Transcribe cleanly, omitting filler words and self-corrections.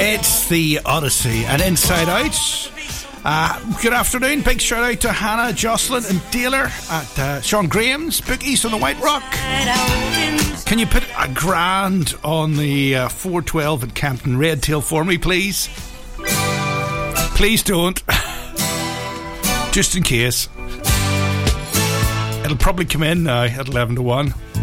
It's the Odyssey and Inside Out. Good afternoon. Big shout out to Hannah, Jocelyn and Taylor at Sean Graham's Bookies on the White Rock. Can you put a grand on the 412 at Campton Red Tail for me, please? Please don't. Just in case. It'll probably come in now at 11 to 1.